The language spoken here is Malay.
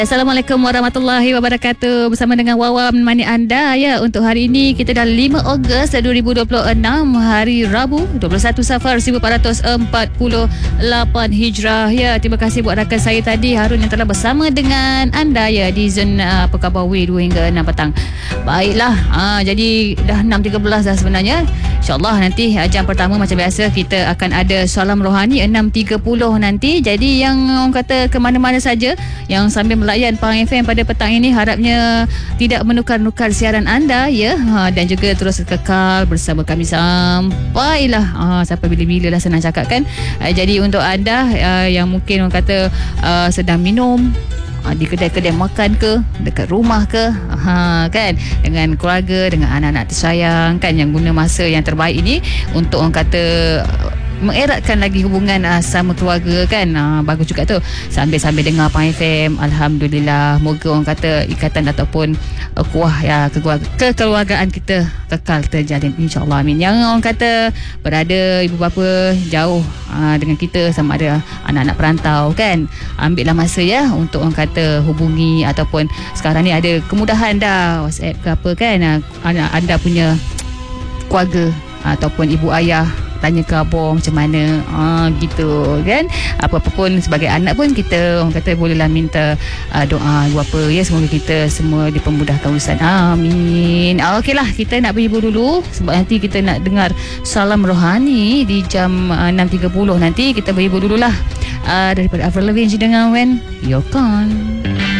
Assalamualaikum warahmatullahi wabarakatuh. Bersama dengan Wawa menemani anda ya. Untuk hari ini kita dah 5 Ogos 2026, hari Rabu, 21 Safar 1448 Hijrah ya. Terima kasih buat rakan saya tadi Harun yang telah bersama dengan anda ya di Zon Pekabawi 2 hingga 6 petang. Baiklah, jadi dah 6.13 dah sebenarnya. InsyaAllah nanti jam pertama macam biasa kita akan ada Salam Rohani 6.30 nanti. Jadi yang orang kata ke mana-mana saja yang sambil melayan Pahang FM pada petang ini, harapnya tidak menukar-nukar siaran anda ya, dan juga terus kekal bersama kami sampailah sampai bila-bila lah, senang cakap kan. Jadi untuk anda yang mungkin orang kata sedang minum di kedai-kedai makan ke, dekat rumah ke, kan, dengan keluarga, dengan anak-anak tersayang kan, yang guna masa yang terbaik ini untuk orang kata mengeratkan lagi hubungan sama keluarga kan. Bagus juga tu, sambil-sambil dengar Pahang FM. Alhamdulillah, moga orang kata ikatan ataupun kuah ya kekeluargaan kita kekal terjalin, insyaAllah, amin. Yang orang kata berada ibu bapa jauh dengan kita, sama ada anak-anak perantau kan, ambil lah masa ya untuk orang kata hubungi, ataupun sekarang ni ada kemudahan dah WhatsApp ke apa kan, anda punya keluarga ataupun ibu ayah tanya khabar macam mana, gitu kan. Apa-apa pun sebagai anak pun kita orang kata bolehlah minta doa ibu bapa ya, semoga kita semua dipermudahkan urusan, amin. Okeylah, kita nak berhibur dulu sebab nanti kita nak dengar Salam Rohani di jam 6.30 nanti. Kita berhibur dululah daripada Avril Lavigne dengan When You're Gone.